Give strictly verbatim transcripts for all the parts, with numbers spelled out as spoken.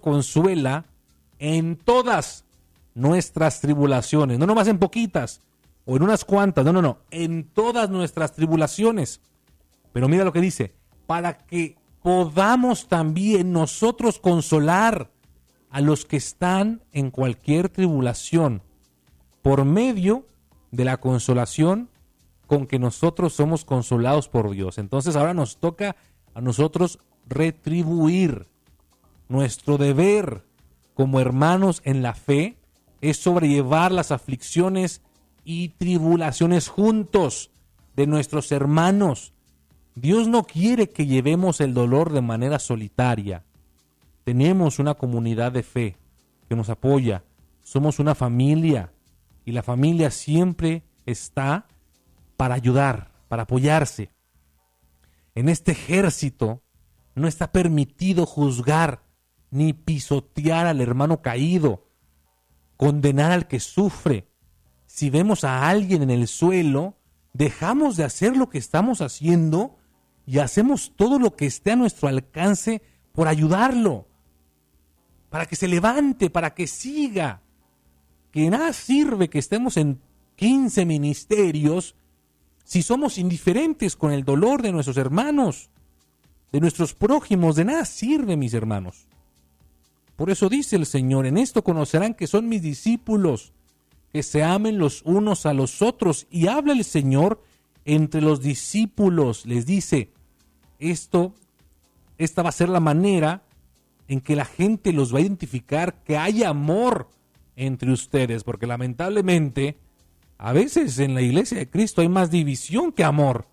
consuela en todas nuestras tribulaciones, no nomás en poquitas o en unas cuantas, no, no, no, en todas nuestras tribulaciones. Pero mira lo que dice, para que podamos también nosotros consolar a los que están en cualquier tribulación, por medio de la consolación con que nosotros somos consolados por Dios. Entonces ahora nos toca a nosotros retribuir. Nuestro deber como hermanos en la fe es sobrellevar las aflicciones y tribulaciones juntos de nuestros hermanos. Dios no quiere que llevemos el dolor de manera solitaria. Tenemos una comunidad de fe que nos apoya. Somos una familia y la familia siempre está para ayudar, para apoyarse. En este ejército no está permitido juzgar ni pisotear al hermano caído, condenar al que sufre. Si vemos a alguien en el suelo, dejamos de hacer lo que estamos haciendo y hacemos todo lo que esté a nuestro alcance por ayudarlo, para que se levante, para que siga. Que nada sirve que estemos en quince ministerios si somos indiferentes con el dolor de nuestros hermanos, de nuestros prójimos. De nada sirve, mis hermanos. Por eso dice el Señor, en esto conocerán que son mis discípulos, que se amen los unos a los otros. Y habla el Señor entre los discípulos, les dice, esto, esta va a ser la manera en que la gente los va a identificar, que hay amor entre ustedes, porque lamentablemente a veces en la iglesia de Cristo hay más división que amor.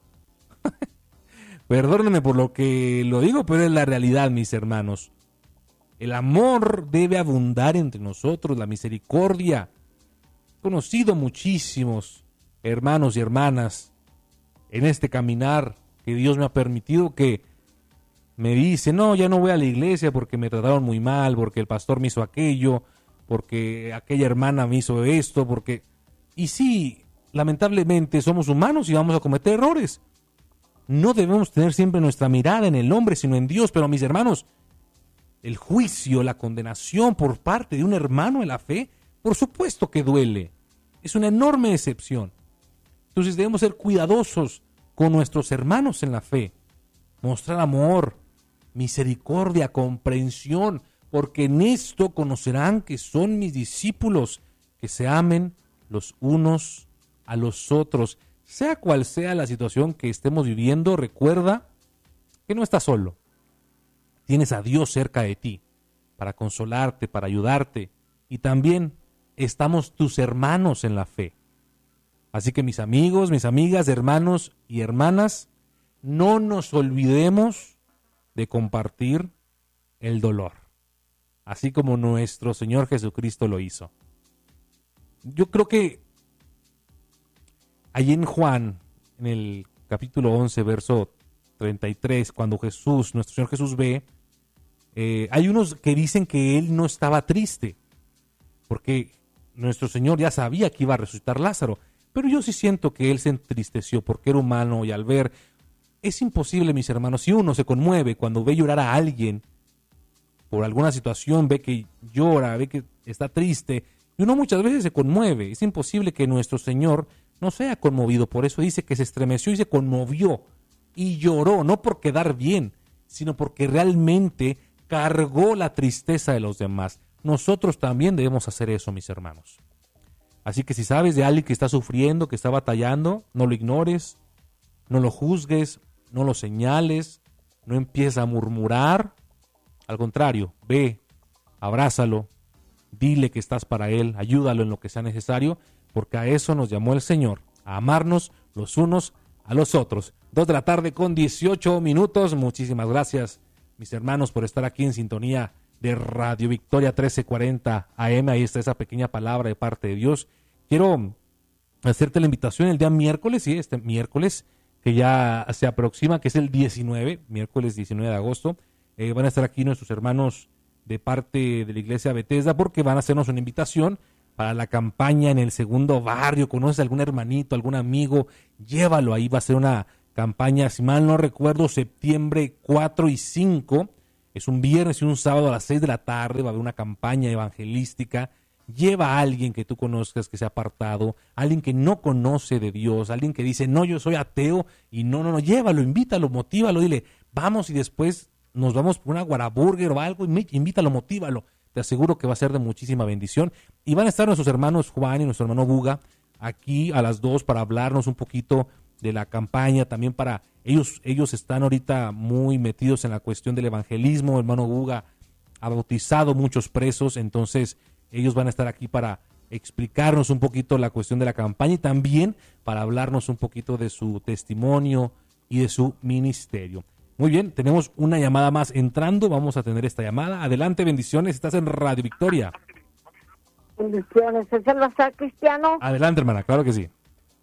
Perdónenme por lo que lo digo, pero es la realidad, mis hermanos. El amor debe abundar entre nosotros, la misericordia. He conocido muchísimos hermanos y hermanas en este caminar que Dios me ha permitido, que me dicen, no, ya no voy a la iglesia porque me trataron muy mal, porque el pastor me hizo aquello, porque aquella hermana me hizo esto, porque... Y sí, lamentablemente somos humanos y vamos a cometer errores. No debemos tener siempre nuestra mirada en el hombre, sino en Dios. Pero mis hermanos, el juicio, la condenación por parte de un hermano en la fe, por supuesto que duele. Es una enorme decepción. Entonces debemos ser cuidadosos con nuestros hermanos en la fe. Mostrar amor, misericordia, comprensión, porque en esto conocerán que son mis discípulos, que se amen los unos a los otros. Sea cual sea la situación que estemos viviendo, recuerda que no estás solo. Tienes a Dios cerca de ti para consolarte, para ayudarte, y también estamos tus hermanos en la fe. Así que mis amigos, mis amigas, hermanos y hermanas, no nos olvidemos de compartir el dolor, así como nuestro Señor Jesucristo lo hizo. Yo creo que allí en Juan, en el capítulo once, verso treinta y tres, cuando Jesús, nuestro Señor Jesús ve, eh, hay unos que dicen que Él no estaba triste, porque nuestro Señor ya sabía que iba a resucitar Lázaro, pero yo sí siento que Él se entristeció porque era humano, y al ver, es imposible, mis hermanos, si uno se conmueve cuando ve llorar a alguien por alguna situación, ve que llora, ve que está triste, y uno muchas veces se conmueve. Es imposible que nuestro Señor no sea conmovido. Por eso dice que se estremeció y se conmovió y lloró, no por quedar bien, sino porque realmente cargó la tristeza de los demás. Nosotros también debemos hacer eso, mis hermanos. Así que si sabes de alguien que está sufriendo, que está batallando, no lo ignores, no lo juzgues, no lo señales, no empieces a murmurar. Al contrario, ve, abrázalo, dile que estás para él, ayúdalo en lo que sea necesario, porque a eso nos llamó el Señor, a amarnos los unos a los otros. Dos de la tarde con dieciocho minutos. Muchísimas gracias, mis hermanos, por estar aquí en sintonía de Radio Victoria trece cuarenta A M. Ahí está esa pequeña palabra de parte de Dios. Quiero hacerte la invitación el día miércoles, sí, este miércoles, que ya se aproxima, que es el diecinueve, miércoles diecinueve de agosto. Eh, van a estar aquí nuestros hermanos de parte de la iglesia Bethesda, porque van a hacernos una invitación para la campaña en el segundo barrio. ¿Conoces a algún hermanito, algún amigo? Llévalo, ahí va a ser una campaña, si mal no recuerdo, septiembre cuatro y cinco. es un viernes y un sábado a las seis de la tarde, va a haber una campaña evangelística. Lleva a alguien que tú conozcas, que sea apartado, alguien que no conoce de Dios, alguien que dice, no, yo soy ateo, y no, no, no, llévalo, invítalo, motívalo, dile, vamos y después nos vamos por una guaraburger o algo, y invítalo, motívalo. Te aseguro que va a ser de muchísima bendición. Y van a estar nuestros hermanos Juan y nuestro hermano Buga aquí a las dos para hablarnos un poquito de la campaña, también para ellos, ellos están ahorita muy metidos en la cuestión del evangelismo. El hermano Buga ha bautizado muchos presos, entonces ellos van a estar aquí para explicarnos un poquito la cuestión de la campaña y también para hablarnos un poquito de su testimonio y de su ministerio. Muy bien, tenemos una llamada más entrando, vamos a tener esta llamada. Adelante, bendiciones, estás en Radio Victoria. Bendiciones, ¿es el bazar cristiano? Adelante, hermana, claro que sí.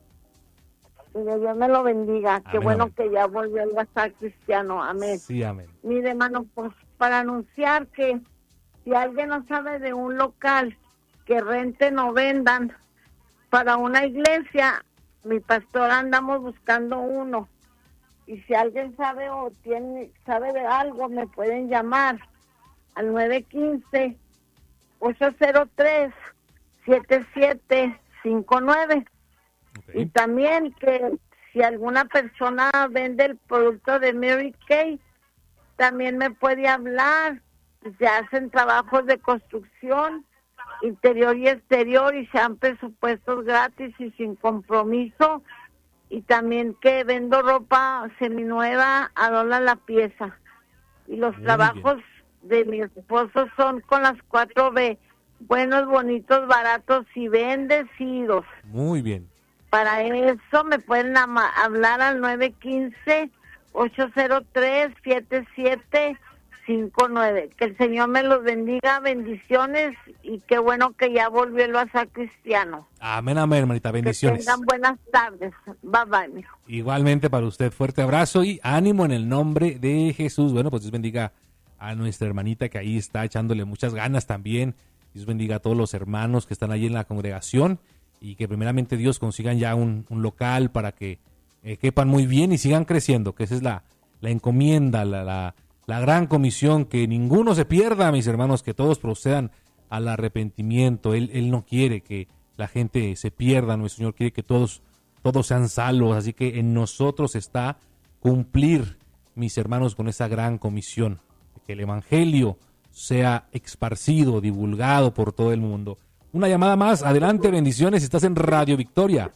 Que Dios me lo bendiga, qué Amén, bueno amén. que ya volvió el bazar cristiano, amén. Sí, amén. Mire, hermano, pues para anunciar que si alguien no sabe de un local que renten o vendan para una iglesia, mi pastor andamos buscando uno. Y si alguien sabe o tiene sabe de algo, me pueden llamar al nueve uno cinco, ocho cero tres, siete siete cinco nueve. Okay. Y también que si alguna persona vende el producto de Mary Kay, también me puede hablar. Se hacen trabajos de construcción interior y exterior y se dan presupuestos gratis y sin compromiso. Y también que vendo ropa seminueva a dólar la pieza. Y los Muy trabajos de mi esposo son con las cuatro B: buenos, bonitos, baratos y bendecidos. Muy bien. Para eso me pueden ama- hablar al nueve uno cinco, ocho cero tres, siete siete cinco nueve. Que el Señor me los bendiga, bendiciones, y qué bueno que ya volvió el bazar cristiano. Amén, amén, hermanita, bendiciones. Que tengan buenas tardes. Bye bye, mijo. Igualmente para usted, fuerte abrazo y ánimo en el nombre de Jesús. Bueno, pues Dios bendiga a nuestra hermanita que ahí está echándole muchas ganas también. Dios bendiga a todos los hermanos que están allí en la congregación y que primeramente Dios consigan ya un, un local para que eh, quepan muy bien y sigan creciendo, que esa es la, la encomienda, la, la, la gran comisión, que ninguno se pierda, mis hermanos, que todos procedan al arrepentimiento. Él, él no quiere que la gente se pierda, nuestro Señor quiere que todos, todos sean salvos, así que en nosotros está cumplir, mis hermanos, con esa gran comisión, que el Evangelio sea esparcido, divulgado por todo el mundo. Una llamada más, adelante, bendiciones, estás en Radio Victoria.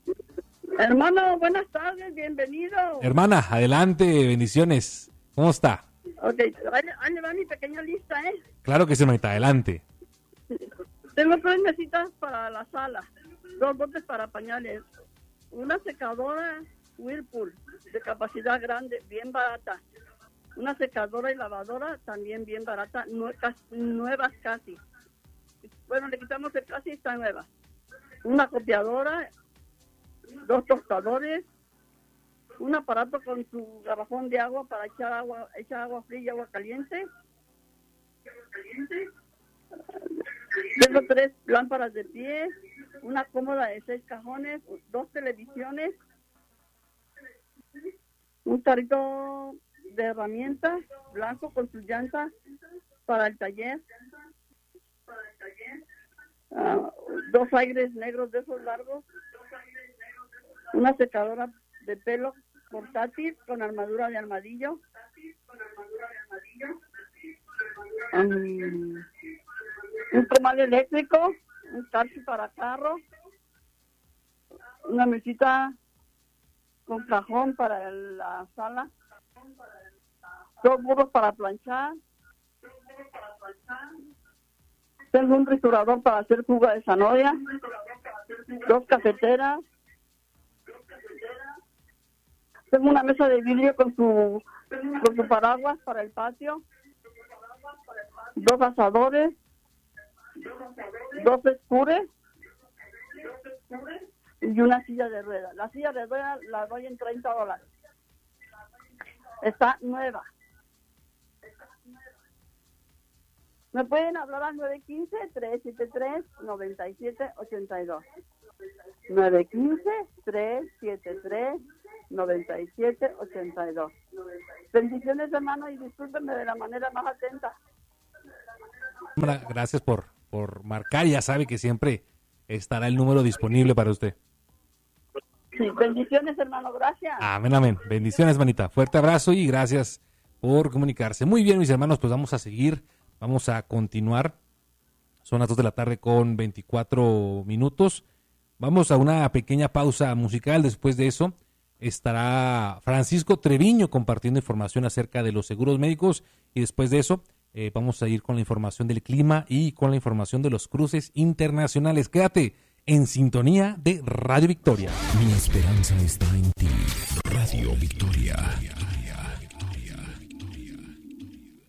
Hermano, buenas tardes, bienvenido. Hermana, adelante, bendiciones, ¿cómo está? Ok, ahí, ahí le va mi pequeña lista, ¿eh? Claro que sí, hermanita, adelante. Tengo tres mesitas para la sala, dos botes para pañales, una secadora Whirlpool de capacidad grande, bien barata, una secadora y lavadora también bien barata, nue- cas- nuevas casi. Bueno, le quitamos el casi, está nueva. Una copiadora, dos tostadores, un aparato con su garrafón de agua para echar agua, echar agua fría y agua caliente. Tengo tres lámparas de pie, una cómoda de seis cajones, dos televisiones, un carrito de herramientas blanco con sus llantas para el taller, uh, dos aires negros de esos largos, una secadora de pelo portátil con armadura de armadillo, um, un comal eléctrico, un taxi para carro, una mesita con cajón para la sala, dos burros para planchar, tengo un triturador para hacer jugo de zanahoria, dos cafeteras, tengo una mesa de vidrio con su con su paraguas para el patio, dos asadores, dos escures y una silla de ruedas. La silla de ruedas la doy en treinta dólares. Está nueva. Me pueden hablar al nueve uno cinco, tres siete tres, nueve siete ocho dos. nueve uno cinco, tres siete tres, noventa y siete ochenta y dos. Bendiciones, hermano, y discúlpenme de la manera más atenta. Gracias por, por marcar. Ya sabe que siempre estará el número disponible para usted. Sí, bendiciones, hermano, gracias. Amén, amén. Bendiciones, manita. Fuerte abrazo y gracias por comunicarse. Muy bien, mis hermanos, pues vamos a seguir, vamos a continuar. Son las dos de la tarde con veinticuatro minutos. Vamos a una pequeña pausa musical. Después de eso estará Francisco Treviño compartiendo información acerca de los seguros médicos y después de eso eh, vamos a ir con la información del clima y con la información de los cruces internacionales. Quédate en sintonía de Radio Victoria. Mi esperanza está en ti, Radio Victoria.